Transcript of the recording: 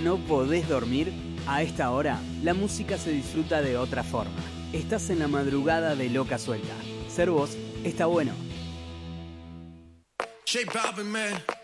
no podés dormir, a esta hora la música se disfruta de otra forma. Estás en la madrugada de Loca Suelta. Ser vos está bueno.